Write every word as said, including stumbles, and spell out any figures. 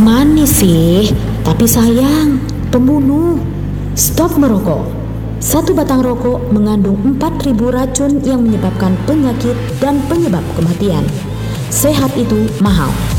manis sih, tapi sayang, pembunuh. Stop merokok. Satu batang rokok mengandung empat ribu racun yang menyebabkan penyakit dan penyebab kematian. Sehat itu mahal.